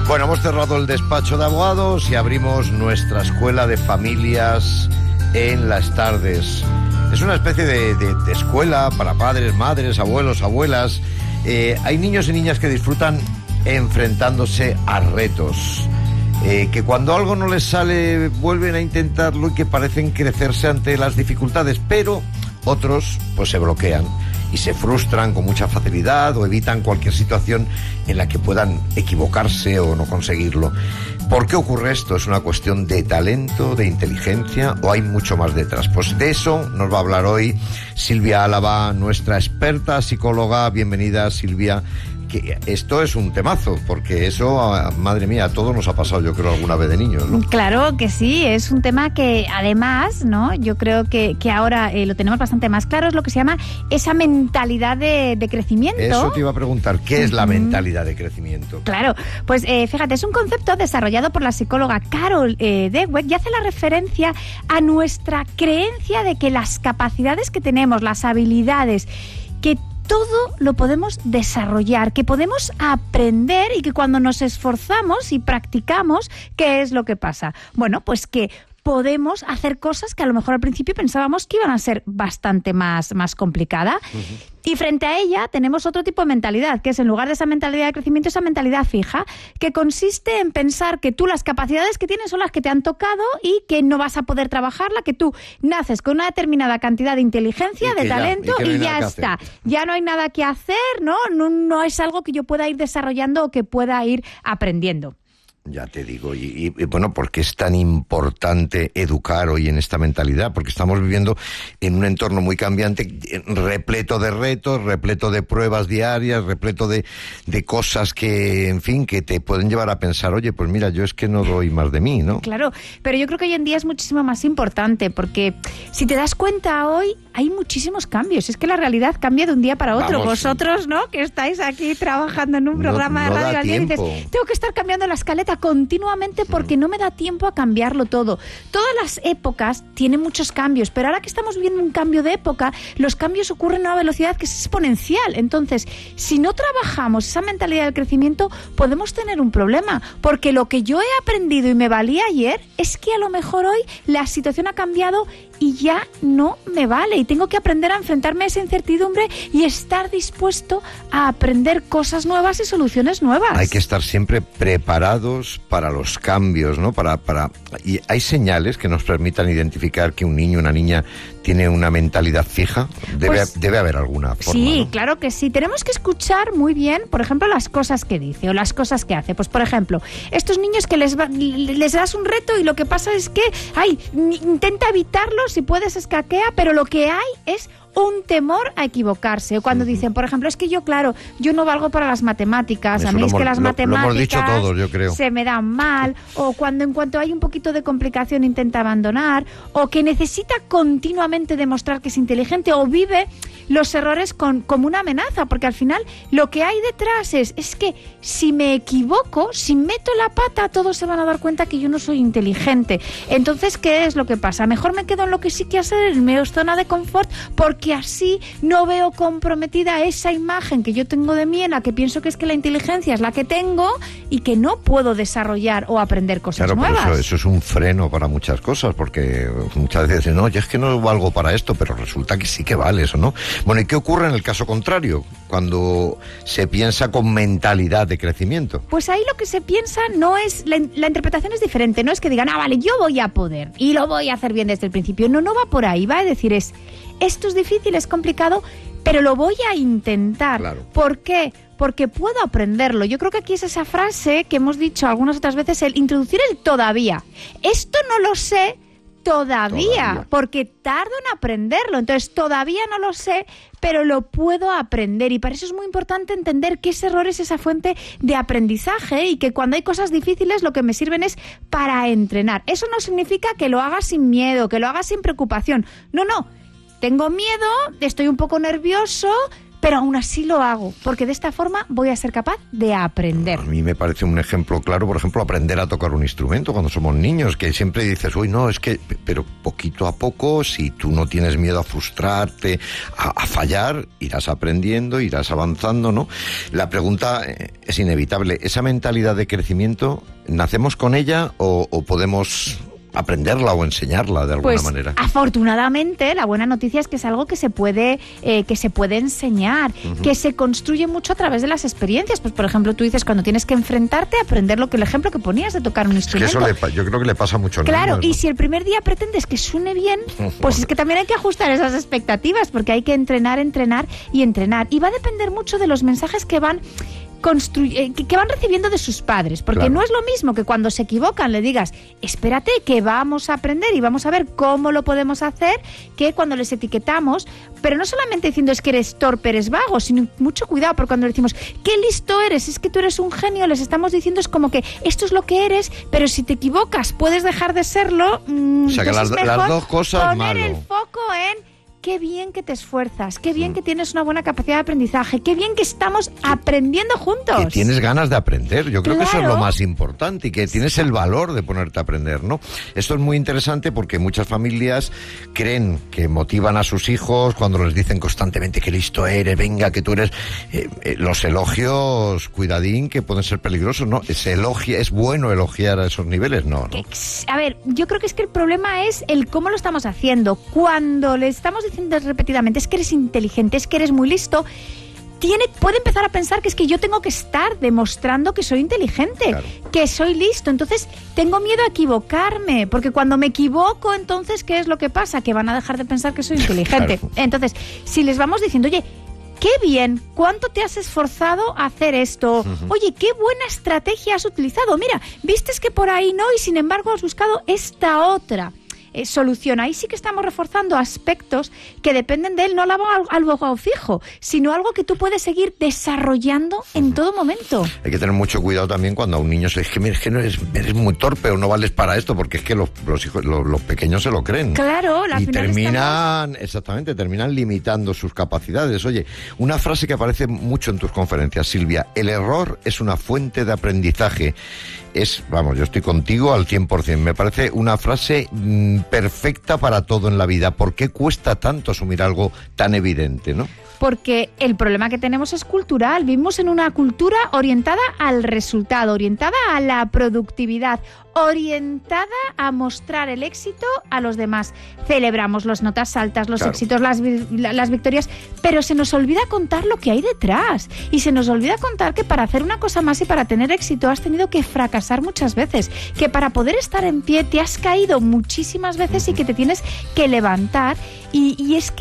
Bueno, hemos cerrado el despacho de abogados y abrimos nuestra escuela de familias en las tardes. Es una especie de escuela para padres, madres, abuelos, abuelas. Hay niños y niñas que disfrutan enfrentándose a retos. Que cuando algo no les sale vuelven a intentarlo y que parecen crecerse ante las dificultades, pero otros pues se bloquean y se frustran con mucha facilidad o evitan cualquier situación en la que puedan equivocarse o no conseguirlo. ¿Por qué ocurre esto? ¿Es una cuestión de talento, de inteligencia o hay mucho más detrás? Pues de eso nos va a hablar hoy Silvia Álava, nuestra experta psicóloga. Bienvenida, Silvia. Que esto es un temazo, porque eso, madre mía, a todos nos ha pasado, yo creo, alguna vez de niños, ¿no? Claro que sí, es un tema que además, ¿no? Yo creo que ahora lo tenemos bastante más claro, es lo que se llama esa mentalidad de crecimiento. Eso te iba a preguntar, ¿qué es la mentalidad de crecimiento? Claro, pues fíjate, es un concepto desarrollado por la psicóloga Carol Dweck y hace la referencia a nuestra creencia de que las capacidades que tenemos, las habilidades, que todo lo podemos desarrollar, que podemos aprender y que cuando nos esforzamos y practicamos, ¿qué es lo que pasa? Bueno, pues que podemos hacer cosas que a lo mejor al principio pensábamos que iban a ser bastante más complicadas. Y frente a ella tenemos otro tipo de mentalidad, que es en lugar de esa mentalidad de crecimiento, esa mentalidad fija, que consiste en pensar que tú las capacidades que tienes son las que te han tocado y que no vas a poder trabajarla, que tú naces con una determinada cantidad de inteligencia, de talento y ya está. Ya no hay nada que hacer, ¿no? No es algo que yo pueda ir desarrollando o que pueda ir aprendiendo. Ya te digo, y bueno, ¿por qué es tan importante educar hoy en esta mentalidad? Porque estamos viviendo en un entorno muy cambiante, repleto de retos, repleto de pruebas diarias, repleto de cosas que, en fin, que te pueden llevar a pensar, oye, pues mira, yo es que no doy más de mí, ¿no? Claro, pero yo creo que hoy en día es muchísimo más importante, porque si te das cuenta hoy, hay muchísimos cambios. Es que la realidad cambia de un día para otro. Vamos, vosotros, ¿no?, que estáis aquí trabajando en un programa de radio al día y dices, tengo que estar cambiando la escaleta continuamente porque no me da tiempo a cambiarlo todo. Todas las épocas tienen muchos cambios, pero ahora que estamos viviendo un cambio de época, los cambios ocurren a una velocidad que es exponencial. Entonces, si no trabajamos esa mentalidad del crecimiento, podemos tener un problema, porque lo que yo he aprendido y me valía ayer es que a lo mejor hoy la situación ha cambiado y ya no me vale, y tengo que aprender a enfrentarme a esa incertidumbre y estar dispuesto a aprender cosas nuevas y soluciones nuevas. Hay que estar siempre preparados para los cambios, ¿no? Y hay señales que nos permitan identificar que un niño o una niña tiene una mentalidad fija. Debe haber alguna forma, sí, ¿no? Claro que sí. Tenemos que escuchar muy bien, por ejemplo, las cosas que dice o las cosas que hace. Pues, por ejemplo, estos niños que les das un reto y lo que pasa es que, intenta evitarlo, si puedes escaquea, pero lo que hay es un temor a equivocarse. O cuando dicen, por ejemplo, es que yo no valgo para las matemáticas, eso a mí es que las matemáticas lo hemos dicho todos, yo creo, se me dan mal, o en cuanto hay un poquito de complicación intenta abandonar, o que necesita continuamente demostrar que es inteligente, o vive los errores como una amenaza, porque al final lo que hay detrás es que si me equivoco, si meto la pata, todos se van a dar cuenta que yo no soy inteligente. Entonces, ¿qué es lo que pasa? Mejor me quedo en lo que sí que hacer, en mi zona de confort, porque así no veo comprometida esa imagen que yo tengo de mí, en la que pienso que es que la inteligencia es la que tengo y que no puedo desarrollar o aprender cosas nuevas. Claro, eso es un freno para muchas cosas, porque muchas veces dicen, no, yo es que no valgo para esto, pero resulta que sí que vale eso, ¿no? Bueno, ¿y qué ocurre en el caso contrario, cuando se piensa con mentalidad de crecimiento? Pues ahí lo que se piensa no es, la interpretación es diferente, no es que digan, vale, yo voy a poder y lo voy a hacer bien desde el principio. No va por ahí, va a decir esto es difícil, es complicado, pero lo voy a intentar. Claro. ¿Por qué? Porque puedo aprenderlo. Yo creo que aquí es esa frase que hemos dicho algunas otras veces, el introducir el todavía. Esto no lo sé todavía, porque tardo en aprenderlo. Entonces, todavía no lo sé, pero lo puedo aprender. Y para eso es muy importante entender que ese error es esa fuente de aprendizaje y que cuando hay cosas difíciles lo que me sirven es para entrenar. Eso no significa que lo hagas sin miedo, que lo hagas sin preocupación. No. Tengo miedo, estoy un poco nervioso, pero aún así lo hago, porque de esta forma voy a ser capaz de aprender. A mí me parece un ejemplo claro, por ejemplo, aprender a tocar un instrumento cuando somos niños, que siempre dices, uy, no, es que, pero poquito a poco, si tú no tienes miedo a frustrarte, a fallar, irás aprendiendo, irás avanzando, ¿no? La pregunta es inevitable, ¿esa mentalidad de crecimiento, nacemos con ella o podemos aprenderla o enseñarla de alguna manera? Afortunadamente, la buena noticia es que es algo que se puede enseñar, que se construye mucho a través de las experiencias. Pues, por ejemplo, tú dices, cuando tienes que enfrentarte a aprender el ejemplo que ponías de tocar un instrumento. Es que eso yo creo que le pasa mucho a los Claro, niños, ¿no? Y si el primer día pretendes que suene bien, pues es que también hay que ajustar esas expectativas, porque hay que entrenar y entrenar. Y va a depender mucho de los mensajes que van recibiendo de sus padres, porque no es lo mismo que cuando se equivocan le digas, espérate que vamos a aprender y vamos a ver cómo lo podemos hacer, que cuando les etiquetamos, pero no solamente diciendo es que eres torpe, eres vago, sino mucho cuidado, porque cuando decimos qué listo eres, es que tú eres un genio, les estamos diciendo es como que esto es lo que eres, pero si te equivocas puedes dejar de serlo. O sea que las dos cosas poner malo. El foco en qué bien que te esfuerzas, qué bien que tienes una buena capacidad de aprendizaje, qué bien que estamos aprendiendo juntos. Que tienes ganas de aprender, yo creo que eso es lo más importante y que tienes el valor de ponerte a aprender, ¿no? Esto es muy interesante porque muchas familias creen que motivan a sus hijos cuando les dicen constantemente que listo eres, venga, que tú eres... los elogios, cuidadín, que pueden ser peligrosos, ¿no? Es bueno elogiar a esos niveles, ¿no? A ver, yo creo que es que el problema es el cómo lo estamos haciendo. Cuando le estamos diciendo repetidamente es que eres inteligente, es que eres muy listo, puede empezar a pensar que es que yo tengo que estar demostrando que soy inteligente, que soy listo, entonces tengo miedo a equivocarme, porque cuando me equivoco, entonces ¿qué es lo que pasa? Que van a dejar de pensar que soy inteligente. Entonces, si les vamos diciendo, oye, qué bien, ¿cuánto te has esforzado a hacer esto? Oye, qué buena estrategia has utilizado, mira, vistes que por ahí no y sin embargo has buscado esta otra solución. Ahí sí que estamos reforzando aspectos que dependen de él, no algo fijo, sino algo que tú puedes seguir desarrollando en todo momento. Hay que tener mucho cuidado también cuando a un niño se dice que no eres muy torpe o no vales para esto, porque es que los pequeños se lo creen. Claro, y terminan limitando sus capacidades. Oye, una frase que aparece mucho en tus conferencias, Silvia: el error es una fuente de aprendizaje. Yo estoy contigo al 100%. Me parece una frase perfecta para todo en la vida. ¿Por qué cuesta tanto asumir algo tan evidente, no? Porque el problema que tenemos es cultural. Vivimos en una cultura orientada al resultado, orientada a la productividad, orientada a mostrar el éxito a los demás. Celebramos las notas altas, los éxitos, las victorias, pero se nos olvida contar lo que hay detrás. Y se nos olvida contar que para hacer una cosa más y para tener éxito has tenido que fracasar muchas veces, que para poder estar en pie te has caído muchísimas veces y que te tienes que levantar. Y es que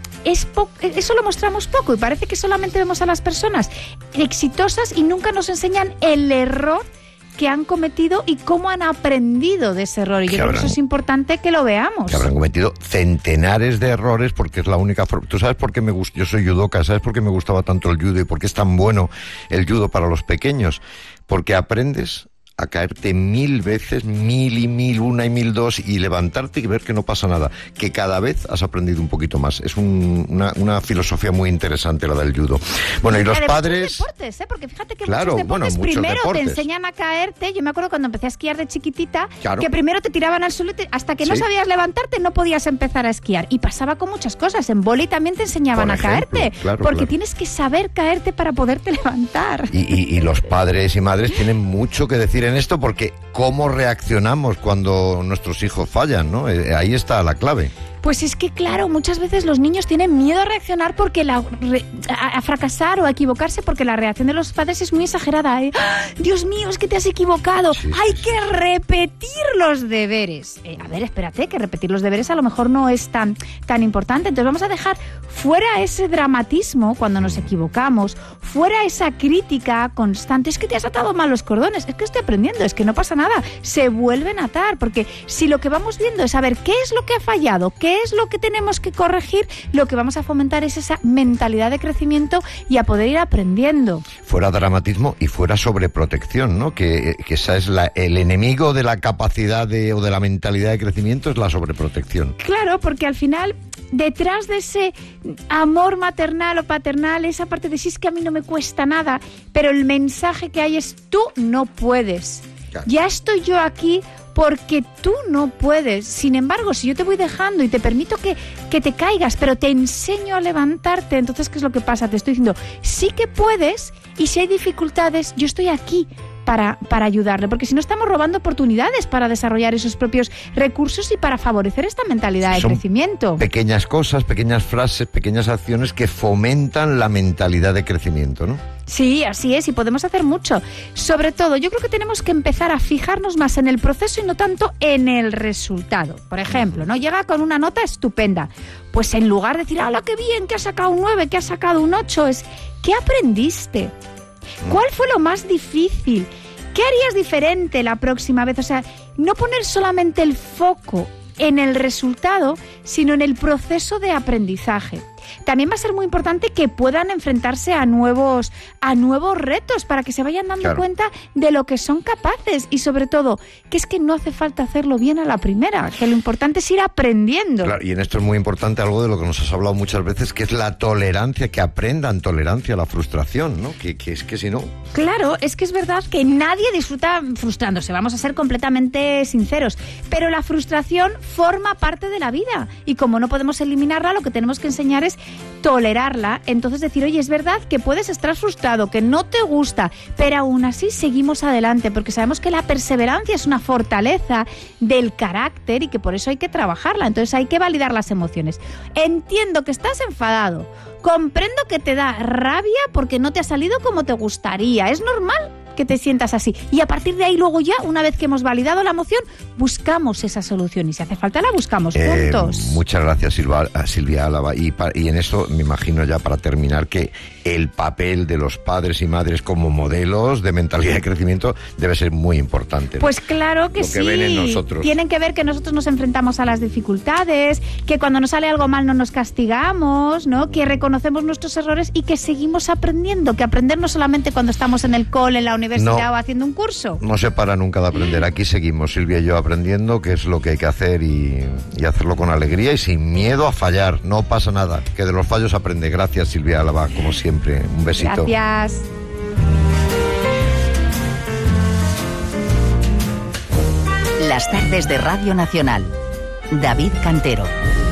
eso lo mostramos poco y parece que solamente vemos a las personas exitosas y nunca nos enseñan el error que han cometido y cómo han aprendido de ese error. Y yo creo que eso es importante que lo veamos. Que habrán cometido centenares de errores porque es la única forma. ¿Tú sabes por qué yo soy judoka? ¿Sabes por qué me gustaba tanto el judo y por qué es tan bueno el judo para los pequeños? Porque aprendes a caerte 1000 veces, 1000 y 1000, 1 y 1002 y levantarte y ver que no pasa nada, que cada vez has aprendido un poquito más. Es una filosofía muy interesante la del judo. Bueno, y los padres... deportes, porque fíjate que muchos deportes primero te enseñan a caerte. Yo me acuerdo cuando empecé a esquiar de chiquitita, que primero te tiraban al suelo hasta que no sabías levantarte no podías empezar a esquiar. Y pasaba con muchas cosas. En vóley también te enseñaban a caerte, porque tienes que saber caerte para poderte levantar. Y los padres y madres tienen mucho que decir en esto, porque cómo reaccionamos cuando nuestros hijos fallan, ¿no? Ahí está la clave. Pues es que, claro, muchas veces los niños tienen miedo a reaccionar porque a fracasar o a equivocarse, porque la reacción de los padres es muy exagerada. ¡Ah! Dios mío, es que te has equivocado. Sí, hay que repetir los deberes. A ver, espérate, que repetir los deberes a lo mejor no es tan importante. Entonces vamos a dejar fuera ese dramatismo cuando nos equivocamos, fuera esa crítica constante. Es que te has atado mal los cordones, es que estoy aprendiendo, es que no pasa nada. Se vuelven a atar, porque si lo que vamos viendo es a ver qué es lo que ha fallado, qué ¿qué es lo que tenemos que corregir? Lo que vamos a fomentar es esa mentalidad de crecimiento y a poder ir aprendiendo. Fuera dramatismo y fuera sobreprotección, ¿no? Que esa es el enemigo de la capacidad o de la mentalidad de crecimiento, es la sobreprotección. Claro, porque al final, detrás de ese amor maternal o paternal, esa parte de sí, es que a mí no me cuesta nada, pero el mensaje que hay es: tú no puedes. Claro. Ya estoy yo aquí porque tú no puedes. Sin embargo, si yo te voy dejando y te permito que te caigas, pero te enseño a levantarte, entonces, ¿qué es lo que pasa? Te estoy diciendo, sí que puedes, y si hay dificultades, yo estoy aquí para ayudarle, porque si no estamos robando oportunidades para desarrollar esos propios recursos y para favorecer esta mentalidad de crecimiento. Pequeñas cosas, pequeñas frases, pequeñas acciones que fomentan la mentalidad de crecimiento, ¿no? Sí, así es, y podemos hacer mucho. Sobre todo, yo creo que tenemos que empezar a fijarnos más en el proceso y no tanto en el resultado. Por ejemplo, ¿no? Llega con una nota estupenda. Pues en lugar de decir, ¡hala, qué bien, que has sacado un 9, que has sacado un 8! Es, ¿qué aprendiste? ¿Cuál fue lo más difícil? ¿Qué harías diferente la próxima vez? O sea, no poner solamente el foco en el resultado, sino en el proceso de aprendizaje. También va a ser muy importante que puedan enfrentarse a nuevos retos para que se vayan dando cuenta de lo que son capaces y, sobre todo, que es que no hace falta hacerlo bien a la primera, que lo importante es ir aprendiendo. Claro, y en esto es muy importante algo de lo que nos has hablado muchas veces, que es la tolerancia, que aprendan tolerancia a la frustración, ¿no? Que es que si no... Claro, es que es verdad que nadie disfruta frustrándose, vamos a ser completamente sinceros, pero la frustración forma parte de la vida y como no podemos eliminarla, lo que tenemos que enseñar es tolerarla. Entonces decir, oye, es verdad que puedes estar frustrado, que no te gusta, pero aún así seguimos adelante, porque sabemos que la perseverancia es una fortaleza del carácter y que por eso hay que trabajarla. Entonces hay que validar las emociones. Entiendo que estás enfadado, comprendo que te da rabia porque no te ha salido como te gustaría, es normal que te sientas así. Y a partir de ahí, luego ya, una vez que hemos validado la emoción, buscamos esa solución. Y si hace falta, la buscamos juntos. Muchas gracias, Silvia Álava. Y en esto, me imagino ya para terminar, que el papel de los padres y madres como modelos de mentalidad de crecimiento debe ser muy importante, ¿no? Pues claro que sí. Lo que ven en nosotros. Tienen que ver que nosotros nos enfrentamos a las dificultades, que cuando nos sale algo mal no nos castigamos, ¿no? Que reconocemos nuestros errores y que seguimos aprendiendo. Que aprender no solamente cuando estamos en el cole, en la universidad o haciendo un curso. No se para nunca de aprender. Aquí seguimos, Silvia y yo, aprendiendo qué es lo que hay que hacer y hacerlo con alegría y sin miedo a fallar. No pasa nada, que de los fallos aprende. Gracias, Silvia Álava, como siempre. Un besito. Gracias. Las tardes de Radio Nacional. David Cantero.